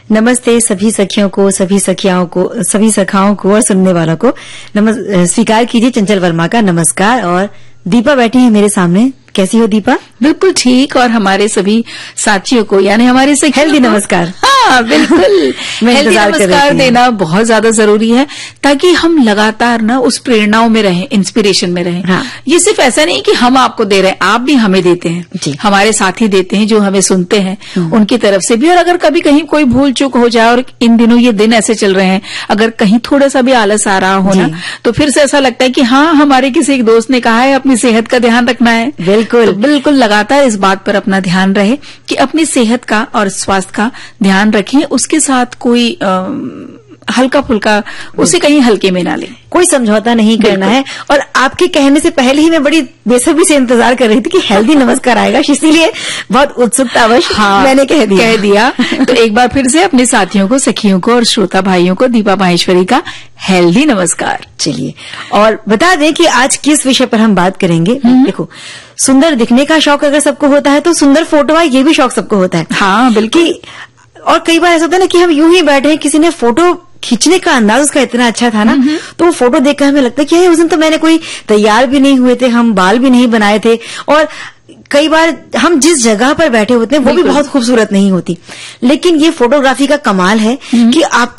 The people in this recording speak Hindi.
नमस्ते सभी सखियों को, सभी सखियाओं को, सभी सखाओं को और सुनने वालों को स्वीकार कीजिए चंचल वर्मा का नमस्कार। और दीपा बैठी है मेरे सामने। कैसी हो दीपा? बिल्कुल ठीक। और हमारे सभी साथियों को यानी हमारे से हेल्दी नमस्कार। हाँ बिल्कुल हेल्दी नमस्कार देना बहुत ज्यादा जरूरी है ताकि हम लगातार ना उस प्रेरणाओं में रहें, इंस्पिरेशन में रहें। हाँ। ये सिर्फ ऐसा नहीं कि हम आपको दे रहे हैं, आप भी हमें देते हैं जी। हमारे साथी देते हैं जो हमें सुनते हैं उनकी तरफ से भी। और अगर कभी कहीं कोई भूल चूक हो जाए और इन दिनों ये दिन ऐसे चल रहे हैं, अगर कहीं थोड़ा सा भी आलस आ रहा हो ना तो फिर से ऐसा लगता है कि हाँ हमारे किसी एक दोस्त ने कहा है अपनी सेहत का ध्यान रखना है। बिल्कुल बिल्कुल लगातार इस बात पर अपना ध्यान रहे कि अपनी सेहत का और स्वास्थ्य का ध्यान रखें। उसके साथ कोई हल्का फुल्का उसे कहीं हल्के में ना लें, कोई समझौता नहीं करना है। और आपके कहने से पहले ही मैं बड़ी बेसब्री से इंतजार कर रही थी कि हेल्दी नमस्कार आएगा, इसीलिए बहुत उत्सुकतावश मैंने कह दिया। तो एक बार फिर से अपने साथियों को, सखियों को और श्रोता भाइयों को दीपा माहेश्वरी का हेल्दी नमस्कार। चलिए और बता दें कि आज किस विषय पर हम बात करेंगे। देखो, सुंदर दिखने का शौक अगर सबको होता है तो सुंदर फोटो आए ये भी शौक सबको होता है। हाँ बिल्कुल। और कई बार ऐसा होता है ना कि हम यूं ही बैठे हैं, किसी ने फोटो खींचने का अंदाज उसका इतना अच्छा था ना, तो वो फोटो देखकर हमें लगता है कि उस दिन तो मैंने कोई तैयार भी नहीं हुए थे, हम बाल भी नहीं बनाए थे, और कई बार हम जिस जगह पर बैठे होते हैं वो भी बहुत खूबसूरत नहीं होती। लेकिन ये फोटोग्राफी का कमाल है कि आप